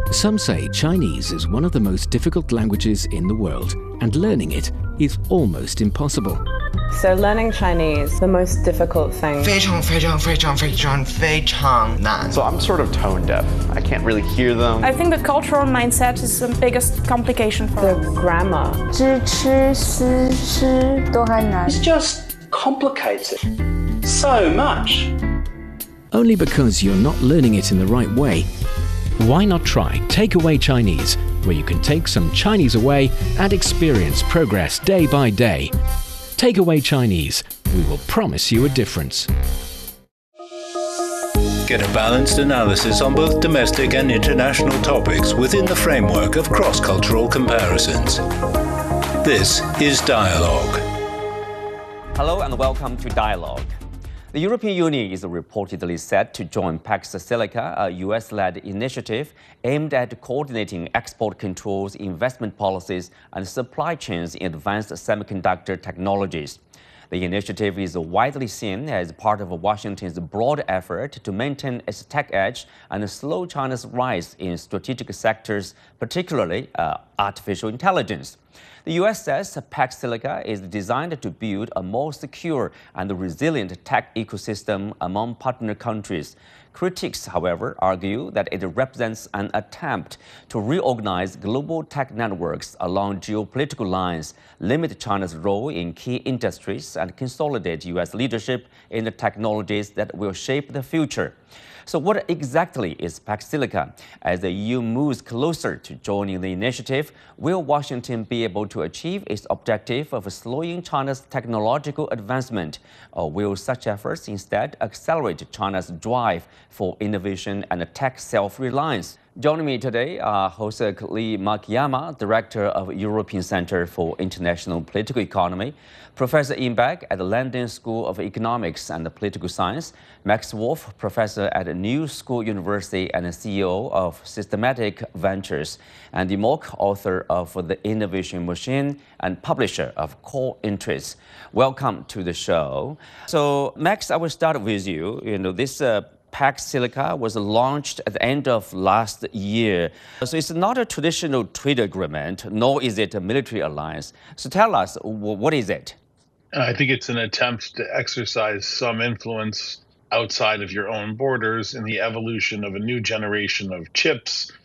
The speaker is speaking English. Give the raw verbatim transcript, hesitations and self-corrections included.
Some say Chinese is one of the most difficult languages in the world, and learning it is almost impossible. So learning Chinese, the most difficult thing. 非常非常非常非常非常难. So I'm sort of tone deaf. I can't really hear them. I think the cultural mindset is the biggest complication for The grammar. 知吃思诗都很难. It's just complicated so much. Only because you're not learning it in the right way. Why not try Takeaway Chinese, where you can take some Chinese away and experience progress day by day. Takeaway Chinese, we will promise you a difference. Get a balanced analysis on both domestic and international topics within the framework of cross-cultural comparisons. This is Dialogue. Hello and welcome to Dialogue. The European Union is reportedly set to join Pax Silica, a U S-led initiative aimed at coordinating export controls, investment policies, and supply chains in advanced semiconductor technologies. The initiative is widely seen as part of Washington's broad effort to maintain its tech edge and slow China's rise in strategic sectors, particularly uh, artificial intelligence. The U S says Pax Silica is designed to build a more secure and resilient tech ecosystem among partner countries. Critics, however, argue that it represents an attempt to reorganize global tech networks along geopolitical lines, limit China's role in key industries, and consolidate U S leadership in the technologies that will shape the future. So what exactly is Pax Silica? As the E U moves closer to joining the initiative, will Washington be able to achieve its objective of slowing China's technological advancement? Or will such efforts instead accelerate China's drive for innovation and tech self-reliance? Joining me today are Jose Lee Makiyama, Director of European Center for International Political Economy, Professor Ian Beck at the London School of Economics and Political Science, Max Wolf, Professor at New School University and C E O of Systematic Ventures, and Andy Mok, author of The Innovation Machine and publisher of Core Interests. Welcome to the show. So, Max, I will start with you. You know, this uh, Pax Silica was launched at the end of last year. So it's not a traditional trade agreement, nor is it a military alliance. So tell us, what is it? I think it's an attempt to exercise some influence outside of your own borders in the evolution of a new generation of chips